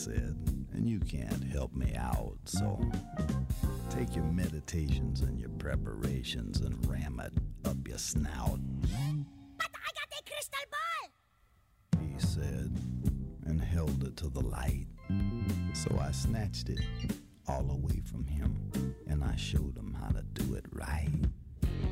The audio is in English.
said, and you can't help me out, so take your meditations and your preparations and ram it up your snout. But I got a crystal ball, he said, and held it to the light. So I snatched it all away from him, and I showed him how to do it right.